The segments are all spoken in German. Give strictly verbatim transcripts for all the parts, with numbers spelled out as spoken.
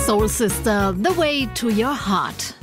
Soul Sister, The Way to Your Heart.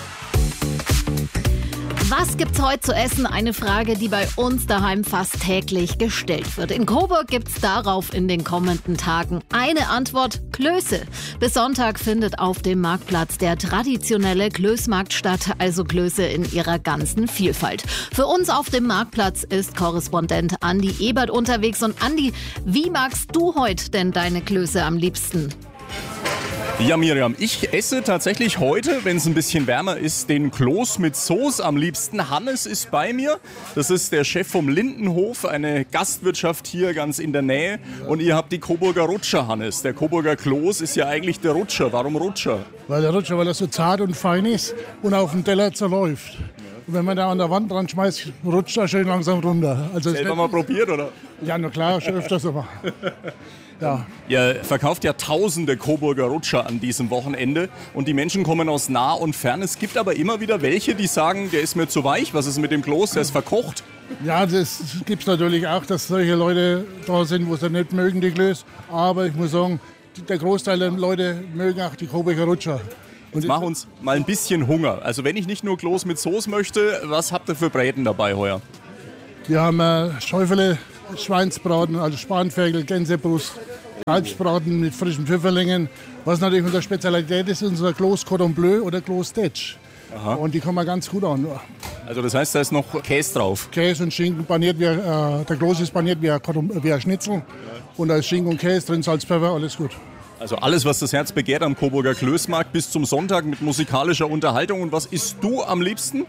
Was gibt's heute zu essen? Eine Frage, die bei uns daheim fast täglich gestellt wird. In Coburg gibt's darauf in den kommenden Tagen eine Antwort: Klöße. Bis Sonntag findet auf dem Marktplatz der traditionelle Klößmarkt statt, also Klöße in ihrer ganzen Vielfalt. Für uns auf dem Marktplatz ist Korrespondent Andi Ebert unterwegs. Und Andi, wie magst du heute denn deine Klöße am liebsten? Ja, Miriam, ich esse tatsächlich heute, wenn es ein bisschen wärmer ist, den Kloß mit Soße am liebsten. Hannes ist bei mir. Das ist der Chef vom Lindenhof, eine Gastwirtschaft hier ganz in der Nähe. Und ihr habt die Coburger Rutscher, Hannes. Der Coburger Kloß ist ja eigentlich der Rutscher. Warum Rutscher? Weil der Rutscher, weil er so zart und fein ist und auf dem Teller zerläuft. Und wenn man da an der Wand dran schmeißt, rutscht er schön langsam runter. Also Selber mal probiert, oder? Ja, na klar, schon öfters aber. Ja. Ihr verkauft ja tausende Coburger Rutscher an diesem Wochenende und die Menschen kommen aus nah und fern. Es gibt aber immer wieder welche, die sagen, der ist mir zu weich, was ist mit dem Kloß, der ist verkocht. Ja, das gibt es natürlich auch, dass solche Leute da sind, wo sie nicht mögen, die Klöße. Aber ich muss sagen, der Großteil der Leute mögen auch die Coburger Rutscher. Und jetzt mach uns mal ein bisschen Hunger. Also wenn ich nicht nur Kloß mit Soße möchte, was habt ihr für Bräten dabei heuer? Wir haben äh, Schäufele, Schweinsbraten, also Spanferkel, Gänsebrust, Kalbsbraten mit frischen Pfifferlingen. Was natürlich unsere Spezialität ist, ist unser Kloß Cordon Bleu oder Kloß Detsch. Aha. Und die kommen ganz gut an. Also das heißt, da ist noch Käse drauf? Käse und Schinken, paniert wie, äh, der Kloß ist paniert wie ein, Cordon, wie ein Schnitzel. Ja. Und da ist Schinken und Käse drin, Salz, Pfeffer, alles gut. Also alles, was das Herz begehrt am Coburger Klößmarkt bis zum Sonntag mit musikalischer Unterhaltung. Und was isst du am liebsten?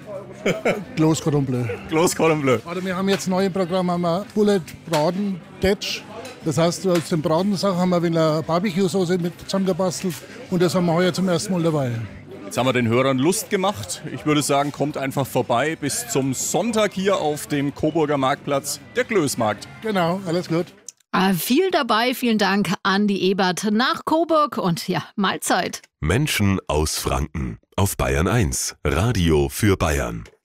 Kloß Cordon Bleu. Kloß Cordon Bleu. Warte, wir haben jetzt ein neues Programm, haben wir Bullet Braten Detsch. Das heißt, aus den Bratensachen haben wir eine Barbecue-Soße mit zusammengebastelt und das haben wir heuer zum ersten Mal dabei. Jetzt haben wir den Hörern Lust gemacht. Ich würde sagen, kommt einfach vorbei bis zum Sonntag hier auf dem Coburger Marktplatz, der Klößmarkt. Genau, alles gut. Ah, viel dabei, vielen Dank, Andi Ebert nach Coburg und ja, Mahlzeit. Menschen aus Franken auf Bayern eins, Radio für Bayern.